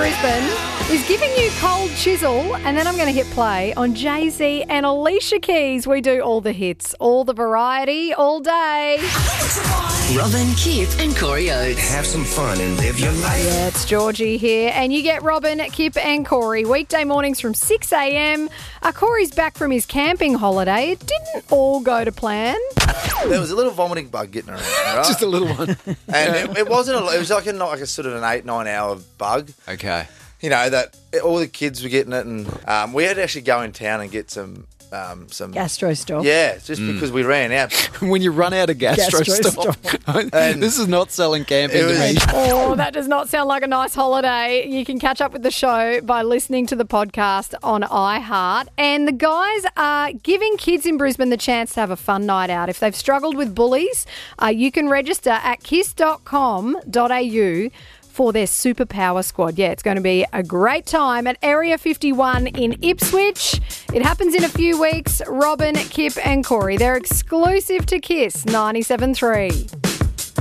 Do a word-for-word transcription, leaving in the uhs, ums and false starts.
Brisbane is giving you cold chisel, and then I'm going to hit play on Jay-Z and Alicia Keys. We do all the hits, all the variety, all day. Robin, Kip and Corey Oates. Have some fun and live your life. Yeah, it's Georgie here, and you get Robin, Kip and Corey weekday mornings from six a.m. Uh, Corey's back from his camping holiday. It didn't all go to plan. There was a little vomiting bug getting around, right? Just a little one. And it, it wasn't. A, it was like a like a sort of an eight nine hour bug. Okay. You know that all the kids were getting it, and um, we had to actually go in town and get some um, some Gastro stop. Yeah, just because we ran out. When you run out of gastro, Gastro stop. this is not selling camping It to was- me. Oh, that does not sound like a nice holiday. You can catch up with the show by listening to the podcast on iHeart. And the guys are giving kids in Brisbane the chance to have a fun night out. If they've struggled with bullies, uh, you can register at kiss dot com dot a u for their Superpower Squad. Yeah, it's going to be a great time at Area fifty-one in Ipswich. It happens in a few weeks. Robin, Kip and Corey, they're exclusive to Kiss ninety-seven point three.